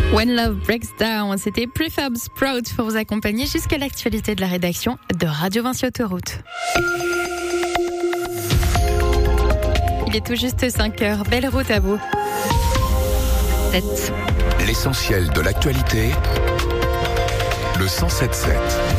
When Love Breaks Down, c'était Prefab Sprout pour vous accompagner jusqu'à l'actualité de la rédaction de Radio Vinci Autoroute. Il est tout juste 5h, belle route à vous. L'essentiel de l'actualité, le 107.7.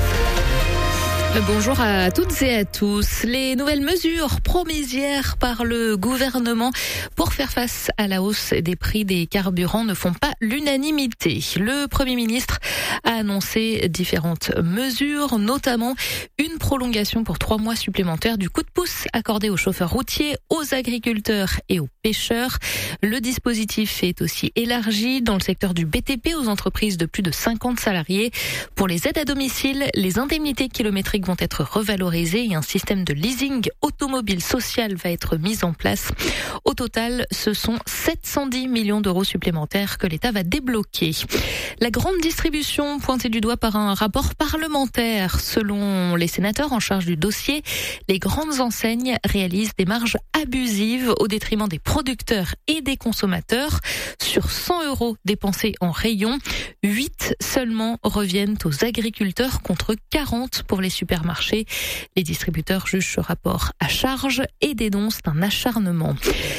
Bonjour à toutes et à tous. Les nouvelles mesures promises hier par le gouvernement pour faire face à la hausse des prix des carburants ne font pas l'unanimité. Le Premier ministre a annoncé différentes mesures, notamment une prolongation pour 3 mois supplémentaires du coup de pouce accordé aux chauffeurs routiers, aux agriculteurs et aux pêcheurs. Le dispositif est aussi élargi dans le secteur du BTP aux entreprises de plus de 50 salariés. Pour les aides à domicile, les indemnités kilométriques vont être revalorisées et un système de leasing automobile social va être mis en place. Au total, ce sont 710 millions d'euros supplémentaires que l'État va débloquer. La grande distribution pointée du doigt par un rapport parlementaire. Selon les sénateurs en charge du dossier, les grandes enseignes réalisent des marges abusives au détriment des producteurs et des consommateurs. Sur 100 euros dépensés en rayon, 8 seulement reviennent aux agriculteurs contre 40 pour les supermarchés. Les distributeurs jugent ce rapport à charge et dénoncent un acharnement.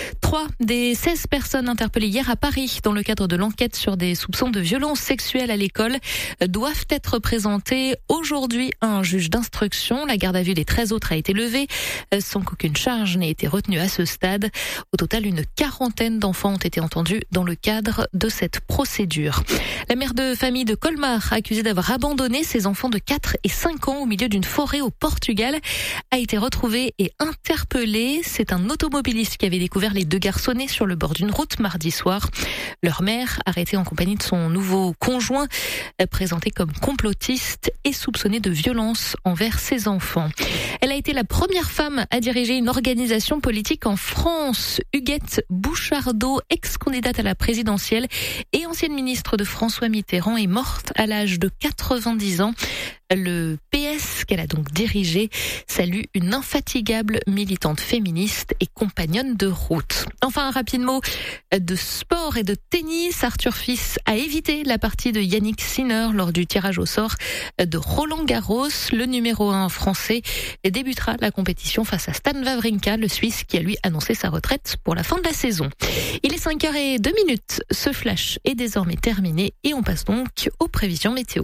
3 des 16 personnes interpellées hier à Paris dans le cadre de l'enquête sur des soupçons de violences sexuelles à l'école doivent être présentées aujourd'hui à un juge d'instruction. La garde à vue des 13 autres a été levée sans qu'aucune charge n'ait été retenue à ce stade. Au total, une quarantaine d'enfants ont été entendus dans le cadre de cette procédure. La mère de famille de Colmar, accusée d'avoir abandonné ses enfants de 4 et 5 ans au milieu d'une forêt au Portugal, a été retrouvée et interpellée. C'est un automobiliste qui avait découvert les 2 garçonnets sur le bord d'une route mardi soir. Leur mère, arrêtée en compagnie de son nouveau conjoint, présentée comme complotiste et soupçonnée de violence envers ses enfants. Elle a été la première femme à diriger une organisation politique en France. Huguette Bouchardot, ex-candidate à la présidentielle et ancienne ministre de François Mitterrand, est morte à l'âge de 90 ans. Le PS, qu'elle a donc dirigé, salue une infatigable militante féministe et compagnonne de route. Enfin, un rapide mot de sport et de tennis. Arthur Fils a évité la partie de Yannick Sinner lors du tirage au sort de Roland Garros. Le numéro 1 français débutera la compétition face à Stan Wawrinka, le Suisse, qui a lui annoncé sa retraite pour la fin de la saison. Il est 5h02. Ce flash est désormais terminé et on passe donc aux prévisions météo.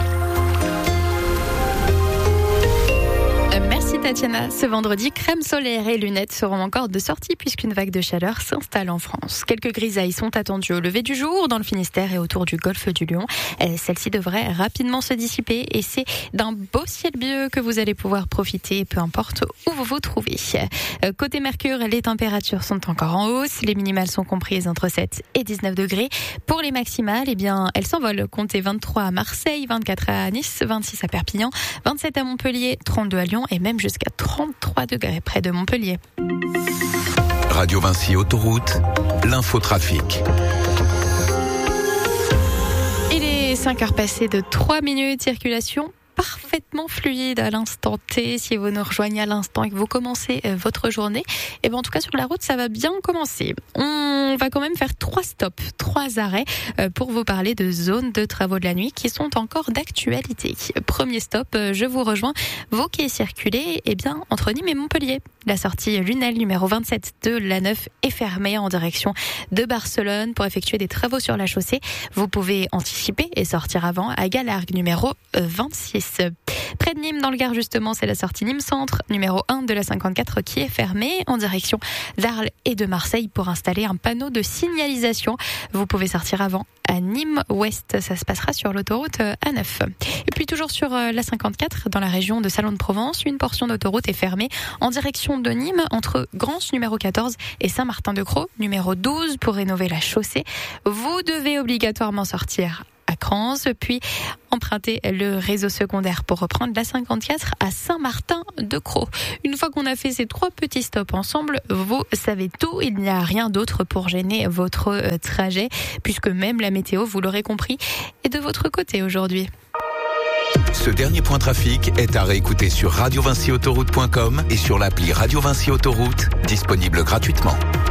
Merci Tatiana. Ce vendredi, crème solaire et lunettes seront encore de sortie puisqu'une vague de chaleur s'installe en France. Quelques grisailles sont attendues au lever du jour dans le Finistère et autour du golfe du Lion. Celle-ci devrait rapidement se dissiper et c'est d'un beau ciel bleu que vous allez pouvoir profiter, peu importe où vous vous trouvez. Côté Mercure, les températures sont encore en hausse. Les minimales sont comprises entre 7 et 19 degrés. Pour les maximales, elles s'envolent. Comptez 23 à Marseille, 24 à Nice, 26 à Perpignan, 27 à Montpellier, 32 à Lyon et même jusqu'à 33 degrés près de Montpellier. Radio Vinci Autoroute, l'infotrafic. Il est 5h passées de 3 minutes, circulation parfaitement fluide à l'instant T. Si vous nous rejoignez à l'instant et que vous commencez votre journée, en tout cas sur la route, ça va bien commencer. On va quand même faire 3 stops, 3 arrêts pour vous parler de zones de travaux de la nuit qui sont encore d'actualité. Premier stop, je vous rejoins. Vos quais circulés, entre Nîmes et Montpellier. La sortie Lunel numéro 27 de l'A9 est fermée en direction de Barcelone pour effectuer des travaux sur la chaussée. Vous pouvez anticiper et sortir avant à Galargues numéro 26. Près de Nîmes, dans le Gard justement, c'est la sortie Nîmes Centre, numéro 1 de la 54 qui est fermée en direction d'Arles et de Marseille pour installer un panneau de signalisation. Vous pouvez sortir avant à Nîmes Ouest, ça se passera sur l'autoroute A9. Et puis toujours sur la 54, dans la région de Salon de Provence, une portion d'autoroute est fermée en direction de Nîmes entre Grance numéro 14 et Saint-Martin-de-Crau numéro 12 pour rénover la chaussée. Vous devez obligatoirement sortir à Crans, puis emprunter le réseau secondaire pour reprendre la 54 à Saint-Martin-de-Crau. Une fois qu'on a fait ces 3 petits stops ensemble, vous savez tout, il n'y a rien d'autre pour gêner votre trajet, puisque même la météo, vous l'aurez compris, est de votre côté aujourd'hui. Ce dernier point trafic est à réécouter sur radiovinciautoroute.com et sur l'appli Radio Vinci Autoroute, disponible gratuitement.